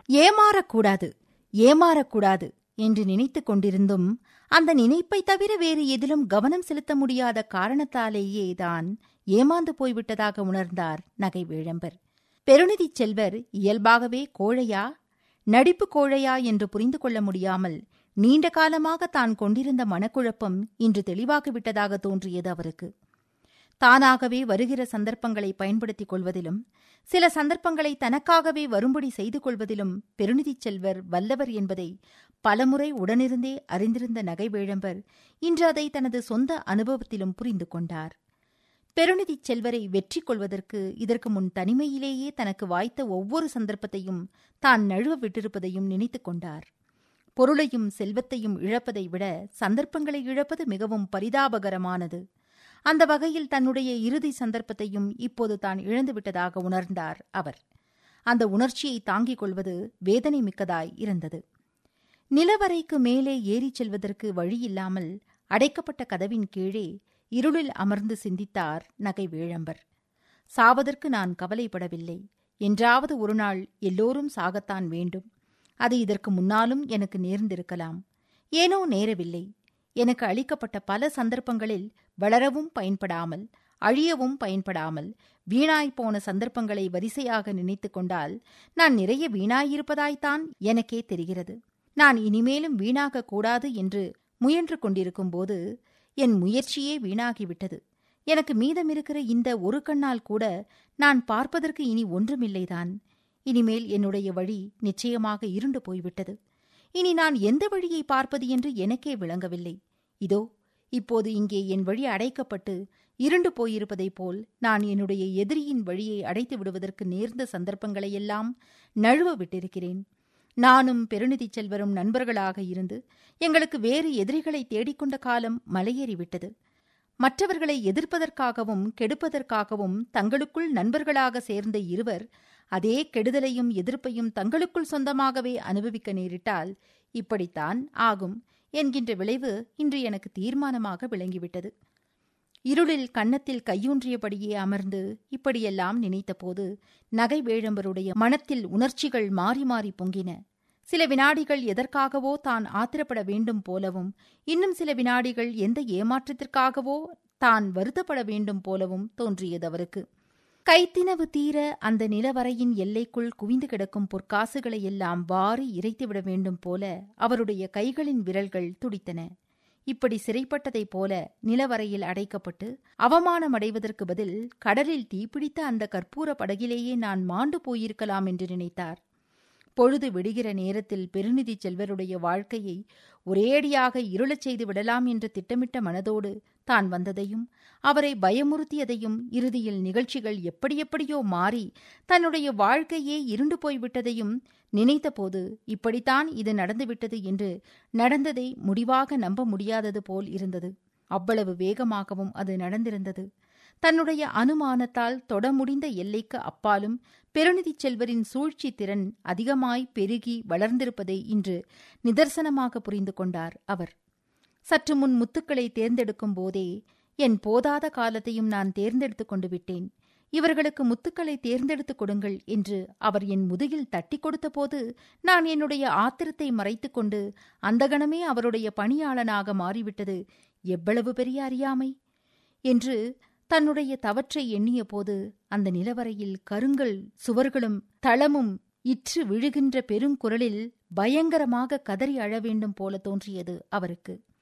ஏமாறக்கூடாது, ஏமாறக்கூடாது என்று நினைத்துக் கொண்டிருந்தும் அந்த நினைப்பை தவிர வேறு எதிலும் கவனம் செலுத்த முடியாத காரணத்தாலேயே தான் ஏமாந்து போய்விட்டதாக உணர்ந்தார் நகை வேழம்பர். பெருநிதிச் செல்வர் இயல்பாகவே கோழையா, நடிப்பு கோழையா என்று புரிந்து கொள்ள முடியாமல் நீண்ட காலமாக தான் கொண்டிருந்த மனக்குழப்பம் இன்று தெளிவாகிவிட்டதாக தோன்றியது அவருக்கு. தானாகவே வருகிற சந்தர்ப்பங்களை பயன்படுத்திக் கொள்வதிலும் சில சந்தர்ப்பங்களை தனக்காகவே வரும்படி செய்து கொள்வதிலும் பெருநிதிச் செல்வர் வல்லவர் என்பதை பலமுறை உடனிருந்தே அறிந்திருந்த நகை வேழம்பர் இன்று அதை தனது சொந்த அனுபவத்திலும் புரிந்து கொண்டார். பெருநிதிச் செல்வரை வெற்றி கொள்வதற்கு இதற்கு முன் தனிமையிலேயே தனக்கு வாய்த்த ஒவ்வொரு சந்தர்ப்பத்தையும் தான் நழுவ விட்டிருப்பதையும் நினைத்துக் கொண்டார். பொருளையும் செல்வத்தையும் இழப்பதை விட சந்தர்ப்பங்களை இழப்பது மிகவும் பரிதாபகரமானது. அந்த வகையில் தன்னுடைய இறுதி சந்தர்ப்பத்தையும் இப்போது தான் இழந்துவிட்டதாக உணர்ந்தார் அவர். அந்த உணர்ச்சியை தாங்கிக் கொள்வது வேதனை மிக்கதாய் இருந்தது. நிலவரைக்கு மேலே ஏறிச் செல்வதற்கு வழியில்லாமல் அடைக்கப்பட்ட கதவின் கீழே இருளில் அமர்ந்து சிந்தித்தார் நகை வேழம்பர். சாவதற்கு நான் கவலைப்படவில்லை. என்றாவது ஒரு நாள் எல்லோரும் சாகத்தான் வேண்டும். அது இதற்கு முன்னாலும் எனக்கு நேர்ந்திருக்கலாம். ஏனோ நேரவில்லை. எனக்கு அளிக்கப்பட்ட பல சந்தர்ப்பங்களில் வளரவும் பயன்படாமல், அழியவும் பயன்படாமல் வீணாய்ப்போன சந்தர்ப்பங்களை வரிசையாக நினைத்து கொண்டால் நான் நிறைய வீணாயிருப்பதாய்த்தான் எனக்கே தெரிகிறது. நான் இனிமேலும் வீணாகக் கூடாது என்று முயன்று கொண்டிருக்கும்போது என் முயற்சியே வீணாகிவிட்டது. எனக்கு மீதமிருக்கிற இந்த ஒரு கண்ணால் கூட நான் பார்ப்பதற்கு இனி ஒன்றுமில்லைதான். இனிமேல் என்னுடைய வழி நிச்சயமாக இருண்டு போய்விட்டது. இனி நான் எந்த வழியை பார்ப்பது என்று எனக்கே விளங்கவில்லை. இதோ இப்போது இங்கே என் வழி அடைக்கப்பட்டு இருண்டு போயிருப்பதைப் போல் நான் என்னுடைய எதிரியின் வழியை அடைத்து விடுவதற்கு நேர்ந்த சந்தர்ப்பங்களையெல்லாம் நழுவ விட்டிருக்கிறேன். நானும் பெருநிதிச் செல்வரும் நண்பர்களாக இருந்து எங்களுக்கு வேறு எதிரிகளை தேடிக்கொண்ட காலம் மலையேறிவிட்டது. மற்றவர்களை எதிர்ப்பதற்காகவும் கெடுப்பதற்காகவும் தங்களுக்குள் நண்பர்களாக சேர்ந்த இருவர் அதே கெடுதலையும் எதிர்ப்பையும் தங்களுக்குள் சொந்தமாகவே அனுபவிக்க நேரிட்டால் இப்படித்தான் ஆகும் என்கின்ற விளைவு இன்று எனக்கு தீர்மானமாக விளங்கிவிட்டது. இருளில் கன்னத்தில் கையூன்றியபடியே அமர்ந்து இப்படியெல்லாம் நினைத்தபோது நகை வேழம்பருடைய மனத்தில் உணர்ச்சிகள் மாறி மாறி பொங்கின. சில வினாடிகள் எதற்காகவோ தான் ஆத்திரப்பட வேண்டும் போலவும், இன்னும் சில வினாடிகள் எந்த ஏமாற்றத்திற்காகவோ தான் வருத்தப்பட வேண்டும் போலவும் தோன்றியது அவருக்கு. கைத்தினவு தீர அந்த நிலவரையின் எல்லைக்குள் குவிந்து கிடக்கும் பொற்காசுகளையெல்லாம் வாரி இறைத்துவிட வேண்டும் போல அவருடைய கைகளின் விரல்கள் துடித்தன. இப்படி சிறைப்பட்டதைப் போல நிலவரையில் அடைக்கப்பட்டு அவமானமடைவதற்கு பதில் கடலில் தீப்பிடித்த அந்த கற்பூர படகிலேயே நான் மாண்டு போயிருக்கலாம் என்று நினைத்தார். பொழுது விடுகிற நேரத்தில் பெருநிதிச் செல்வருடைய வாழ்க்கையை ஒரேடியாக இருளச் செய்து விடலாம் என்று திட்டமிட்ட மனதோடு தான் வந்ததையும் அவரை பயமுறுத்தியதையும் இறுதியில் நிகழ்ச்சிகள் எப்படியோ மாறி தன்னுடைய வாழ்க்கையே இருண்டு போய்விட்டதையும் நினைத்தபோது இப்படித்தான் இது நடந்துவிட்டது என்று நடந்ததை முடிவாக நம்ப முடியாதது போல் இருந்தது. அவ்வளவு வேகமாகவும் அது நடந்திருந்தது. தன்னுடைய அனுமானத்தால் தொட முடிந்த எல்லைக்கு அப்பாலும் பெருநிதிச் செல்வரின் சூழ்ச்சி திறன் அதிகமாய் பெருகி வளர்ந்திருப்பதை இன்று நிதர்சனமாக புரிந்து கொண்டார் அவர். சற்று முன் முத்துக்களை தேர்ந்தெடுக்கும் போதே என் போதாத காலத்தையும் நான் தேர்ந்தெடுத்துக் கொண்டு விட்டேன். இவர்களுக்கு முத்துக்களை தேர்ந்தெடுத்துக் கொடுங்கள் என்று அவர் என் முதுகில் தட்டி கொடுத்த போது நான் என்னுடைய ஆத்திரத்தை மறைத்துக் கொண்டு அந்த கணமே அவருடைய பணியாளனாக மாறிவிட்டது எவ்வளவு பெரிய அறியாமை என்று தன்னுடைய தவற்றை எண்ணிய போது அந்த நிலவரையில் கருங்கல் சுவர்களும் தளமும் இற்று விழுகின்ற பெருங்குரலில் பயங்கரமாக கதறி அழ வேண்டும் போல தோன்றியது அவருக்கு.